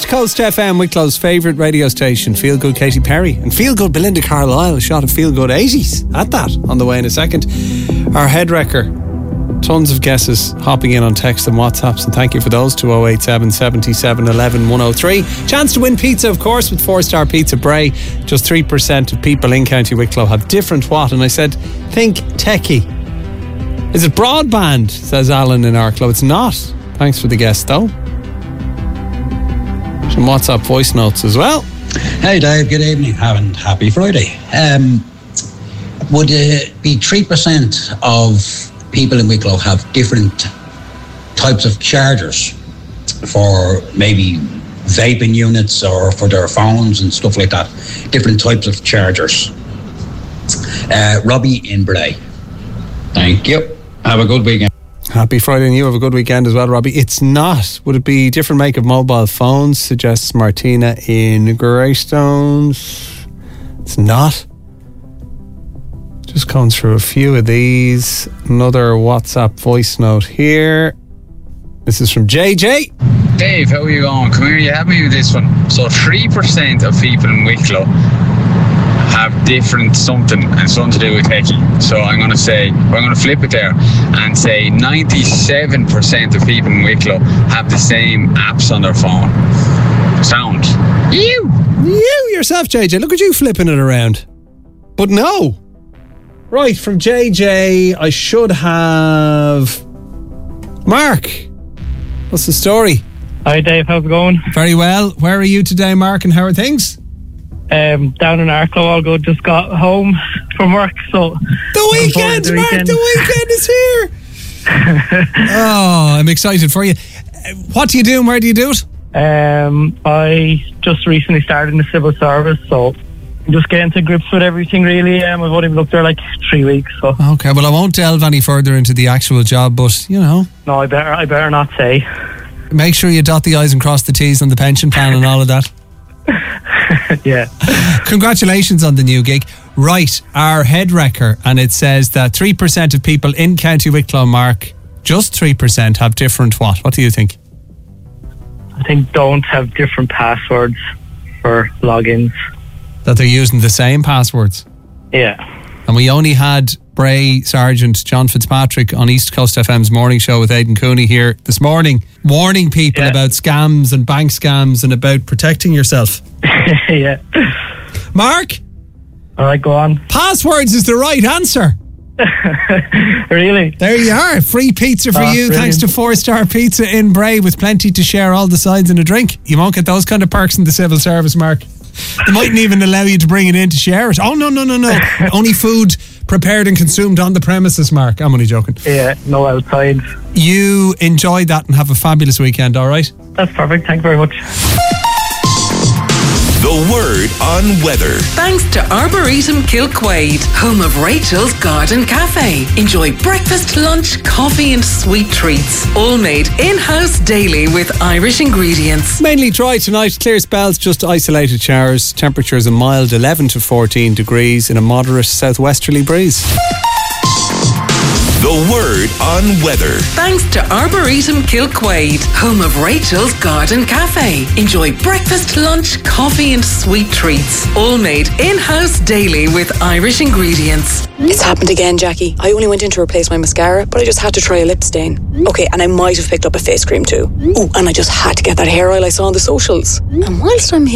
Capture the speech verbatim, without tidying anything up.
East Coast F M, Wicklow's favourite radio station. Feel Good Katy Perry and Feel Good Belinda Carlisle. A shot of Feel Good eighties at that on the way in a second. Our head wrecker, tons of guesses hopping in on text and WhatsApps, and thank you for those to oh eight seven, seven seven, one one, one oh three. Chance to win pizza, of course, with Four Star Pizza Bray. Just three percent of people in County Wicklow have different what, and I said, think techie. Is it broadband, says Alan in Arklow. It's not. Thanks for the guess, though. Some WhatsApp voice notes as well. Hey Dave, good evening and happy Friday. Um, would it be three percent of people in Wicklow have different types of chargers for maybe vaping units or for their phones and stuff like that? Different types of chargers. Uh, Robbie in Bray. Thank you. Have a good weekend. Happy Friday, and you have a good weekend as well, Robbie. It's not. Would it be different make of mobile phones, suggests Martina in Greystones. It's not. Just going through a few of these. Another WhatsApp voice note here. This is from J J. Dave, how are you going? Come here, you have me with this one. So three percent of people in Wicklow have different something and something to do with techie. So I'm going to say, I'm going to flip it there and say ninety-seven percent of people in Wicklow have the same apps on their phone. Sound. You! You yourself, J J. Look at you flipping it around. But no. Right, from J J, I should have Mark. What's the story? Hi Dave, how's it going? Very well. Where are you today, Mark, and how are things? Um, down in Arklow, all good. Just got home from work, so the weekend, the Mark. Weekend. The weekend is here. Oh, I'm excited for you. What do you do and where do you do it? Um, I just recently started in the civil service, so I'm just getting to grips with everything. Really, um, I've only been up there like three weeks. So okay, well, I won't delve any further into the actual job, but you know, no, I better, I better not say. Make sure you dot the I's and cross the T's on the pension plan and all of that. Yeah. Congratulations on the new gig. Right, our head wrecker, and it says that three percent of people in County Wicklow, Mark, just three percent have different what? What do you think? I think don't have different passwords for logins. That they're using the same passwords? Yeah. And we only had Bray Sergeant John Fitzpatrick on East Coast F M's morning show with Aidan Cooney here this morning, warning people yeah. about scams and bank scams and about protecting yourself. Yeah. Mark? All right, go on. Passwords is the right answer. Really? There you are. Free pizza for oh, you, brilliant. Thanks to Four Star Pizza in Bray, with plenty to share, all the sides and a drink. You won't get those kind of perks in the civil service, Mark. They mightn't even allow you to bring it in to share it. Oh, no, no, no, no. Only food prepared and consumed on the premises, Mark. I'm only joking. Yeah, no outside. You enjoy that and have a fabulous weekend, all right? That's perfect. Thank you very much. The word on weather. Thanks to Arboretum Kilquade, home of Rachel's Garden Cafe. Enjoy breakfast, lunch, coffee and sweet treats. All made in-house daily with Irish ingredients. Mainly dry tonight, clear spells, just isolated showers. Temperatures a mild eleven to fourteen degrees in a moderate southwesterly breeze. The word on weather. Thanks to Arboretum Kilquade, home of Rachel's Garden Cafe. Enjoy breakfast, lunch, coffee and sweet treats. All made in-house daily with Irish ingredients. It's happened again, Jackie. I only went in to replace my mascara, but I just had to try a lip stain. Okay, and I might have picked up a face cream too. Oh, and I just had to get that hair oil I saw on the socials. And whilst I'm here,